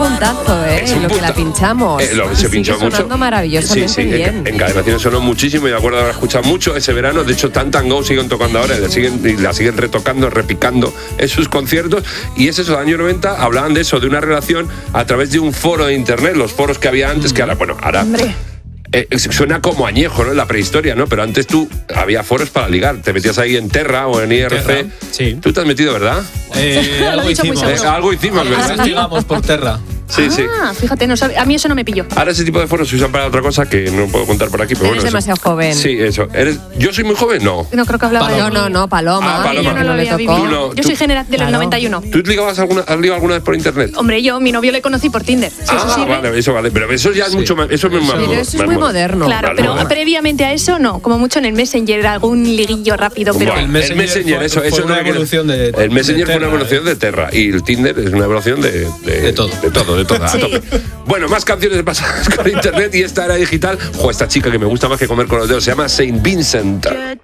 puntazo, Es un lo que la puntazo. pinchamos. Se pinchó mucho. Sonando maravillosamente bien. En Cadena sonó muchísimo y de acuerdo, haber escuchado mucho ese verano. De hecho, Tant and Go siguen tocando ahora, y la siguen retocando, repicando en sus conciertos. Y es eso, años 90, hablaban de eso, de una relación a través de un foro de internet, los foros que había antes, que ahora, Hombre. Suena como añejo, ¿no? En la prehistoria, ¿no? Pero antes había foros para ligar. Te metías ahí en Terra o en IRC. Terra, sí. Tú te has metido, ¿verdad? Lo he dicho muy seguro. Algo hicimos, ¿verdad? Investigamos por Terra. Sí, sí. Fíjate, a mí eso no me pilló. Ahora ese tipo de foros se usan para otra cosa que no puedo contar por aquí, pero Eres bueno. demasiado joven. Sí, eso. ¿Yo soy muy joven? No. No creo que hablaba Paloma. yo. No, Paloma. Ah, Paloma. Yo no lo había le vivido. tocó. Tú no, Yo soy de los Claro. 91. ¿Tú has ligado alguna vez por internet? Hombre, mi novio le conocí por Tinder. Si eso sirve. Vale, eso vale. Pero eso ya es mucho más. Eso es más Pero eso es muy moderno. Claro, Vale, pero vale. previamente a eso no, como mucho en el Messenger, algún liguillo rápido, pero Bueno, el Messenger, eso fue una no evolución de El Messenger de fue una Terra, evolución de Terra y el Tinder es una evolución de todo. De todo, a Sí. tope. Bueno, más canciones pasadas con internet y esta era digital. Esta chica que me gusta más que comer con los dedos se llama Saint Vincent.